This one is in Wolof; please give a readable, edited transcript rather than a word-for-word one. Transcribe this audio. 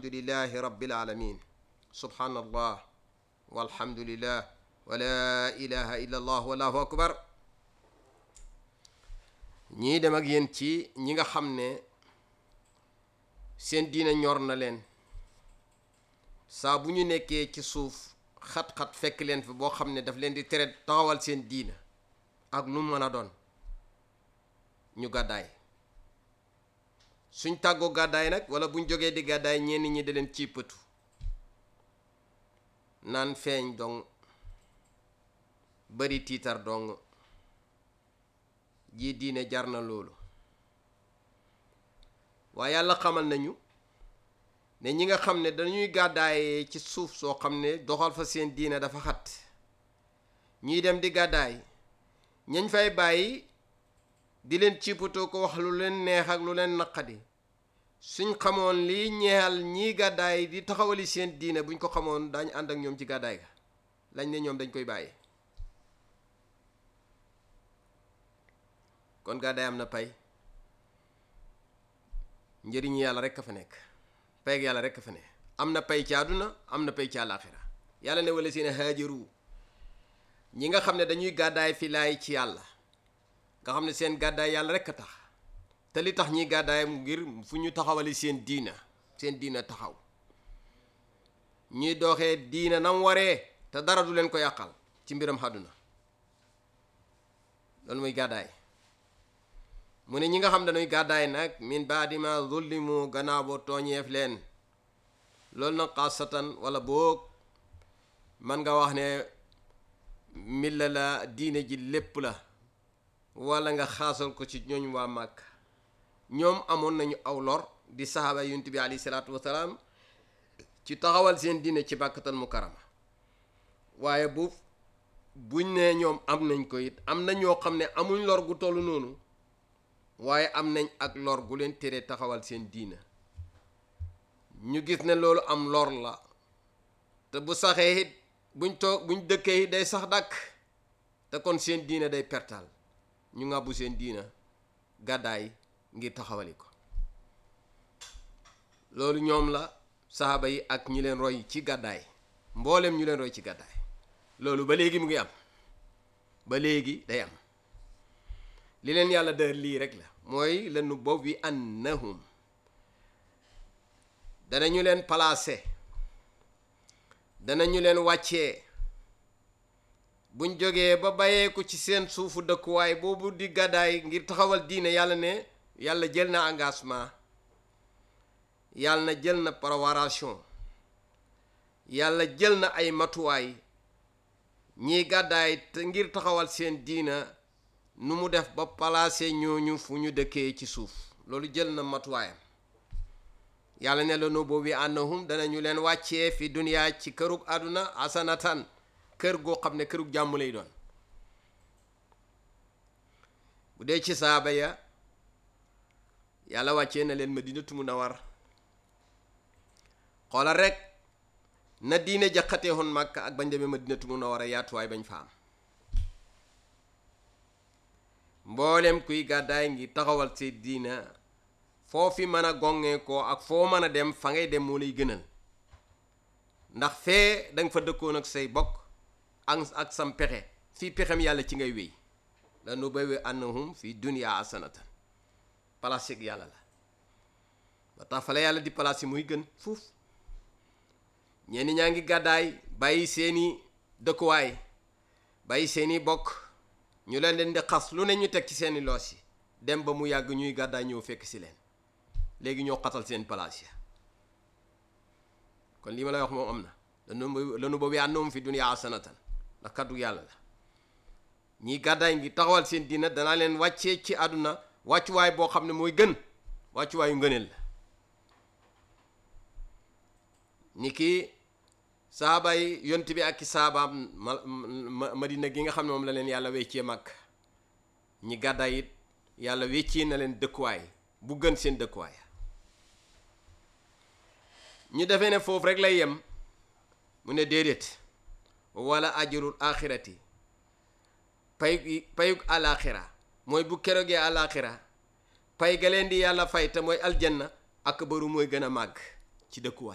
walhamdulillahi rabbil alamin subhanallah walhamdulillah wa la ilaha illa allah wallahu akbar. ñii dem ak yéen ci ñi nga xam ne seen diina ñor na leen saa bu ñu nekkee ci suuf xat-xat fekk leen fi boo xam ne daf leen di tere taxawal seen diina ak nu mën a doon ñu gàddaay. suñ tàggoo gàddaay nag wala buñ jógee di gàddaay ñenn ñi da leen ciy pëtu naan feeñ dong bari tiitar dong ji diine jar na loolu. waaye yàlla xamal nañu ne ñi nga xam ne dañuy gàddaayee ci suuf soo xam ne doxal fa seen diine dafa xat ñuy dem di gàddaay ñañ fay bàyyi di leen ciipatoo ko wax lu leen neex ak lu leen naqadi suñ xamoon lii ñeexal ñii gàddaay di taxawali seen diine buñ ko xamoon daañu ànd ak ñoom ci gàddaay ga lañ ne ñoom dañ koy bàyyi. kon gàddaay am na pay njëriñu yàlla rek a fa nekk pay ak yàlla rek a fa ne am na pay ci àdduna am na pay ci àllaaxira yàlla ne wala seen haajaru ñi nga xam ne dañuy gàddaay fi laay ci yàlla nga xam ne seen gàddaay yàlla rek a tax te li tax ñiy gàddaay ngir fu ñu taxawali seen diina taxaw ñuy doxee diina nam waree te dara du leen ko yàqal ci mbiram àdduna loolu muy gàddaay. mu ne ñi nga xam dañuy gàddaay nag min baadi ma zullimu gannaaw boo tooñeef leen loolu nag xaasatan wala boog man nga wax ne milla la diine ji lépp la wala nga xaasal ko ci ñooñ waa Màkk ñoom amoon nañu aw lor di sahaaba yonent bi alayhi salaatu wasalaam ci taxawal seen diine ci Bàkkatal Mukarrama waaye buñ ne ñoom am nañ ko it am na ñoo xam ne amuñ lor gu tollu noonu waaye am nañ ak lor gu leen tere taxawal seen diina ñu gis ne loolu am lor la te bu saxee it buñ dëkkee it day sax dàkk te kon seen diina day pertal ñu ngàbbu seen diina gàddaay ngir taxawali ko. loolu ñoom la saxaaba yi ak ñi leen roy ci gàddaay mboolem ñu leen roy ci gàddaay loolu ba léegi mu ngi am ba léegi day am. li leen yàlla dër lii rek la mooy lanu bawwi annahum danañu leen placé danañu leen wàccee buñ jógee ba bàyyeeku ci seen suufu dëkkuwaay boobu di gàddaay ngir taxawal diine yàlla ne yàlla jël na engagement yàlla na jël na préparation yàlla jël na ay matuwaay ñiy gàddaay te ngir taxawal seen diina nu mu def ba placé ñooñu fu ñu dëkkee ci suuf loolu jël na matuwaayam. yàlla ne la no boobu annahum danañu leen wàccee fi duniyaa ci kërug àdduna asanatan kër goo xam ne kërug jàmm lay doon. bu dee ci saaba ya yàlla wàccee na leen Madinatu Munawwara xoolal rek na diine jaxatee woon Màkka ak bañ demee Madinatu Munawwara yaatuwaay bañ fa am. mboolem kuy gàddaay ngi taxawal ci diina foo fi mën a gongee ko ak foo mën a dem fa ngay dem moo lay gënal ndax fee danga fa dëkkoon ak say bokk ak sam pexe fii pexem yàlla ci ngay wéy la nu bawi annahum fi dunya hasanatan place ak yàlla la ba tax fa la yàlla di place yi muy gën fuuf. ñenn ñaa ngi gàddaay bàyyi seeni dëkkuwaay bàyyi seeni bokk ñu leen di xas lu ne ñu teg ci seeni loos yi dem ba mu yàgg ñuy gàddaay ñëw fekk si leen léegi ñoo xatal seen place ya kon lii ma lay wax moom am na lanu boobu annahum fi dunya hasanatan ndax kaddu yàlla la. ñii gàddaay ngi taxawal seen diina danaa leen wàccee ci àdduna wàccuwaay boo xam ne mooy gën wàccuwaayu ngëneel la. ni ki saaba yi yont bi ak i saabaam Madina gi nga xam ne moom la leen yàlla weccee mag ñi gàddaay it yàlla weccee na leen dëkkuwaay bu gën seen dëkkuwaay ñu defee ne foofu rek lay yem mu ne déedéet wala ajrul axirati payug alaxira mooy bu kerogee alaxira pay ga leen di yàlla fay te mooy aljanna ak baru mooy gën a màgg ci dëkkuwaay